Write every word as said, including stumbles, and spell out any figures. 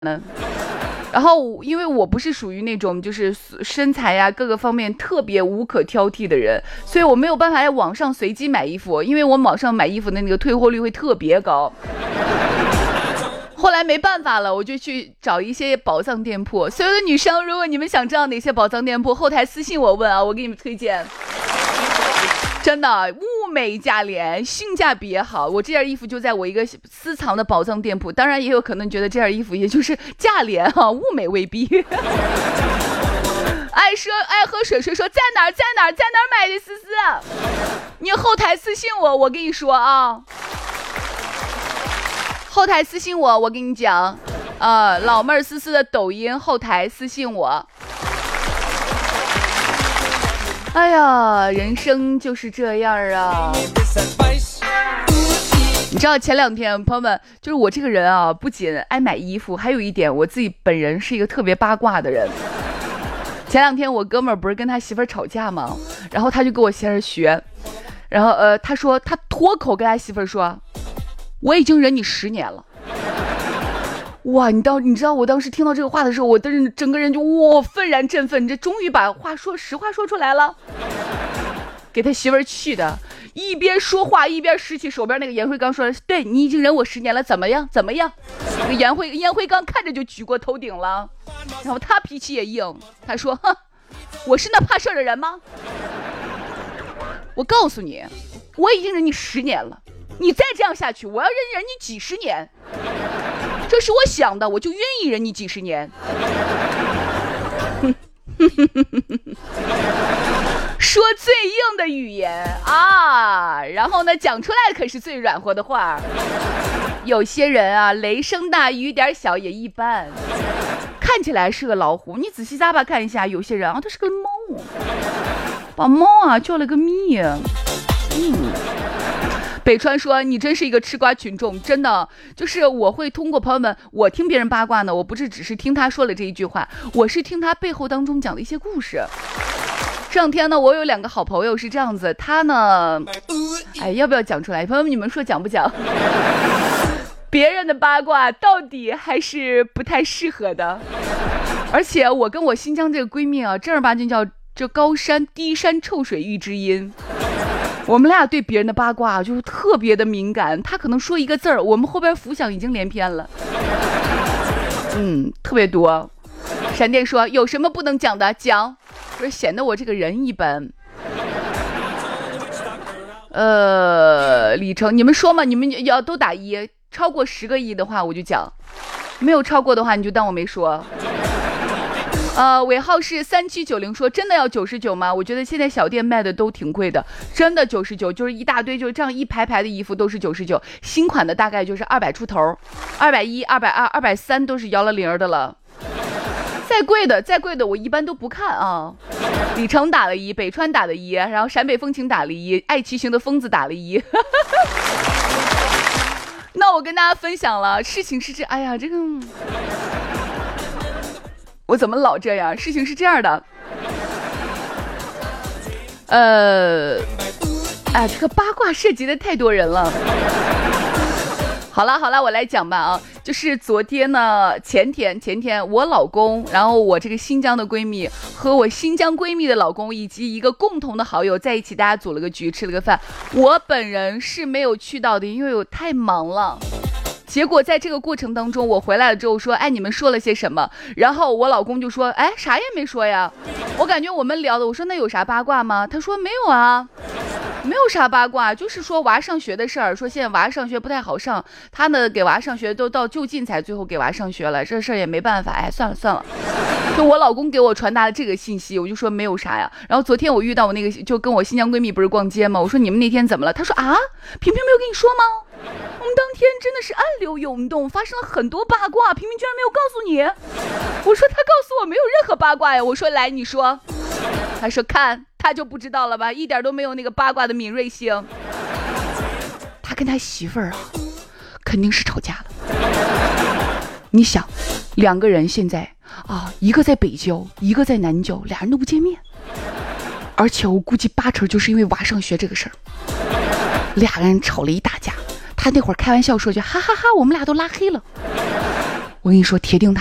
呢？然后因为我不是属于那种就是身材呀各个方面特别无可挑剔的人，所以我没有办法在网上随机买衣服，因为我网上买衣服的那个退货率会特别高。后来没办法了，我就去找一些宝藏店铺。所有的女生，如果你们想知道哪些宝藏店铺，后台私信我问啊，我给你们推荐。真的物美价廉，性价比也好。我这件衣服就在我一个私藏的宝藏店铺，当然也有可能觉得这件衣服也就是价廉哈、啊，物美未必。爱说爱喝水水说在哪儿在哪儿在哪儿买的思思，你后台私信我，我跟你说啊，后台私信我，我跟你讲，呃，老妹儿思思的抖音后台私信我。哎呀，人生就是这样啊！你知道前两天朋友们，就是我这个人啊，不仅爱买衣服，还有一点我自己本人是一个特别八卦的人。前两天我哥们儿不是跟他媳妇儿吵架吗？然后他就跟我媳妇儿学，然后呃，他说他脱口跟他媳妇儿说，我已经忍你十年了。哇，你当你知道我当时听到这个话的时候，我的整个人就哇愤然振奋，这终于把话说实话说出来了，给他媳妇儿气的，一边说话一边拾起手边那个烟灰缸，说：“对你已经忍我十年了，怎么样？怎么样？”那个烟灰烟灰缸看着就举过头顶了，然后他脾气也硬，他说：“哼，我是那怕事儿的人吗？我告诉你，我已经忍你十年了，你再这样下去，我要忍忍你几十年。”这是我想的，我就愿意忍你几十年。说最硬的语言啊，然后呢，讲出来可是最软和的话。有些人啊，雷声大雨点小也一般，看起来是个老虎，你仔细咂巴看一下，有些人啊，他是个猫，把猫啊叫了个咪。嗯。北川说你真是一个吃瓜群众，真的就是我会通过朋友们，我听别人八卦呢，我不是只是听他说了这一句话，我是听他背后当中讲的一些故事。这两天呢，我有两个好朋友是这样子，他呢，哎，要不要讲出来？朋友们，你们说讲不讲？别人的八卦到底还是不太适合的，而且我跟我新疆这个闺蜜啊，正儿八经叫这高山低山臭水遇知音。我们俩对别人的八卦就是特别的敏感，他可能说一个字儿，我们后边浮想已经连篇了，嗯，特别多。闪电说有什么不能讲的讲，不是显得我这个人一般。呃，李成，你们说嘛，你们要都打一，超过十个亿的话我就讲，没有超过的话你就当我没说。呃，尾号是三七九零说真的要九十九吗？我觉得现在小店卖的都挺贵的，真的九十九，就是一大堆，就这样一排排的衣服都是九十九，新款的大概就是二百出头，二百一、二百二、二百三都是摇了铃的了。再贵的，再贵的我一般都不看啊。李成打了一，北川打了一，然后陕北风情打了一，爱骑行的疯子打了一。那我跟大家分享了，事情是这，哎呀，这个。我怎么老这样？事情是这样的，呃，哎，这个八卦涉及的太多人了。好了好了，我来讲吧啊，就是昨天呢，前天前天我老公，然后我这个新疆的闺蜜和我新疆闺蜜的老公以及一个共同的好友在一起，大家组了个局，吃了个饭。我本人是没有去到的，因为我太忙了。结果在这个过程当中，我回来了之后说，哎，你们说了些什么？然后我老公就说，哎，啥也没说呀。我感觉我们聊的，我说那有啥八卦吗？他说没有啊，没有啥八卦，就是说娃上学的事儿，说现在娃上学不太好上，他呢给娃上学都到就近才最后给娃上学了，这事儿也没办法，哎，算了算了。就我老公给我传达了这个信息，我就说没有啥呀。然后昨天我遇到我那个就跟我新疆闺蜜不是逛街吗？我说你们那天怎么了？她说啊，萍萍没有跟你说吗？我们当天真的是暗流涌动，发生了很多八卦，萍萍居然没有告诉你。我说她告诉我没有任何八卦呀。我说来你说，她说看她就不知道了吧，一点都没有那个八卦的敏锐性。他跟他媳妇儿啊，肯定是吵架了。你想，两个人现在啊，一个在北郊，一个在南郊，俩人都不见面，而且我估计八成就是因为娃上学这个事儿，俩人吵了一大架。他那会儿开玩笑说句哈哈哈，我们俩都拉黑了。 我跟你说，铁定